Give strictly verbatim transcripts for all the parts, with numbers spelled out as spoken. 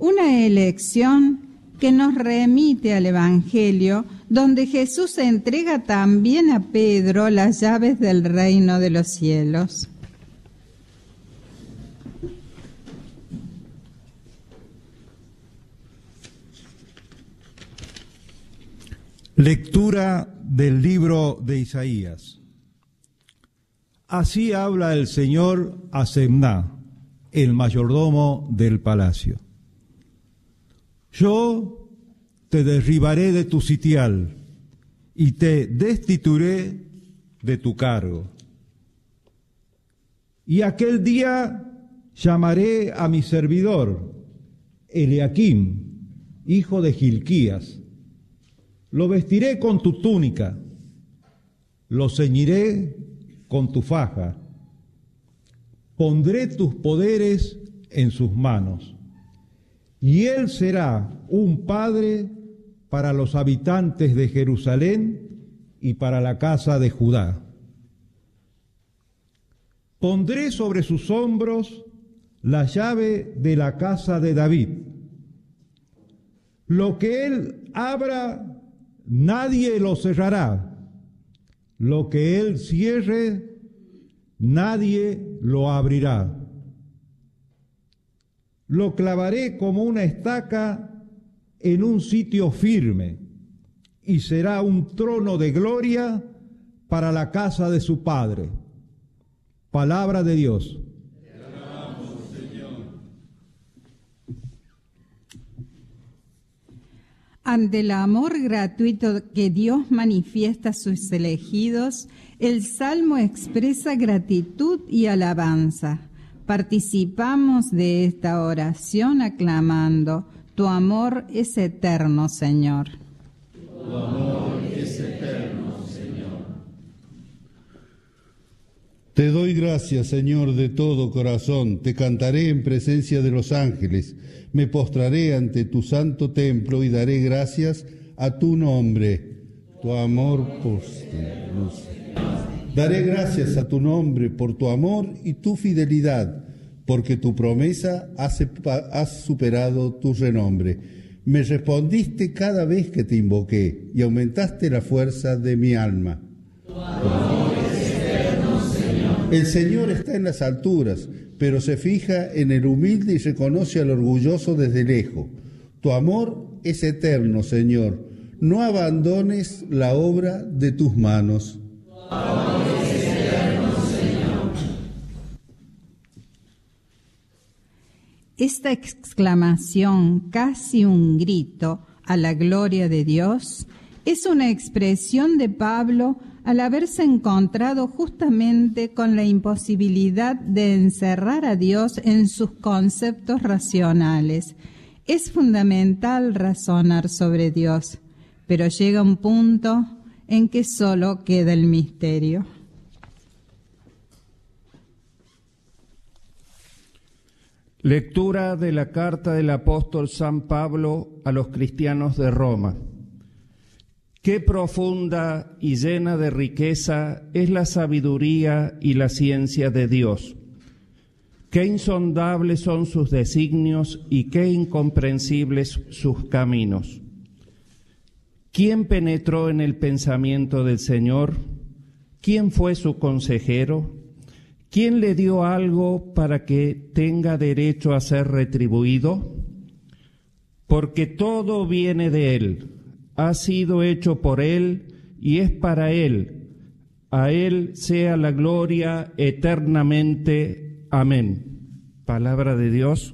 una elección que nos remite al Evangelio, donde Jesús entrega también a Pedro las llaves del reino de los cielos. Lectura del libro de Isaías. Así habla el Señor a Semná, el mayordomo del palacio. Yo te derribaré de tu sitial y te destituiré de tu cargo. Y aquel día llamaré a mi servidor, Eliaquim, hijo de Hilquías. Lo vestiré con tu túnica, lo ceñiré con tu faja, pondré tus poderes en sus manos, y él será un padre para los habitantes de Jerusalén y para la casa de Judá. Pondré sobre sus hombros la llave de la casa de David. Lo que él abra, nadie lo cerrará. Lo que él cierre, nadie lo abrirá. Lo clavaré como una estaca en un sitio firme, y será un trono de gloria para la casa de su padre. Palabra de Dios. Te alabamos, Señor. Ante el amor gratuito que Dios manifiesta a sus elegidos, el Salmo expresa gratitud y alabanza. Participamos de esta oración aclamando: tu amor es eterno, Señor. Tu amor es eterno, Señor. Te doy gracias, Señor, de todo corazón. Te cantaré en presencia de los ángeles. Me postraré ante tu santo templo y daré gracias a tu nombre. Tu amor por Daré gracias a tu nombre por tu amor y tu fidelidad, porque tu promesa ha superado tu renombre. Me respondiste cada vez que te invoqué y aumentaste la fuerza de mi alma. Tu amor es eterno, Señor. El Señor está en las alturas, pero se fija en el humilde y reconoce al orgulloso desde lejos. Tu amor es eterno, Señor. No abandones la obra de tus manos. Tu amor es eterno, Señor. Esta exclamación, casi un grito a la gloria de Dios, es una expresión de Pablo al haberse encontrado justamente con la imposibilidad de encerrar a Dios en sus conceptos racionales. Es fundamental razonar sobre Dios, pero llega un punto en que solo queda el misterio. Lectura de la carta del apóstol San Pablo a los cristianos de Roma. Qué profunda y llena de riqueza es la sabiduría y la ciencia de Dios. Qué insondables son sus designios y qué incomprensibles sus caminos. ¿Quién penetró en el pensamiento del Señor? ¿Quién fue su consejero? ¿Quién le dio algo para que tenga derecho a ser retribuido? Porque todo viene de Él. Ha sido hecho por Él y es para Él. A Él sea la gloria eternamente. Amén. Palabra de Dios.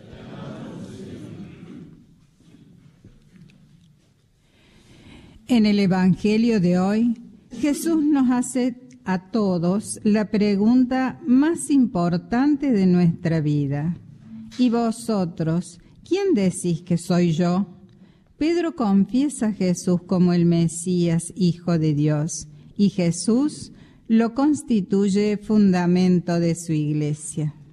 En el Evangelio de hoy, Jesús nos hace a todos la pregunta más importante de nuestra vida. ¿Y vosotros, quién decís que soy yo? Pedro confiesa a Jesús como el Mesías, Hijo de Dios, y Jesús lo constituye fundamento de su iglesia.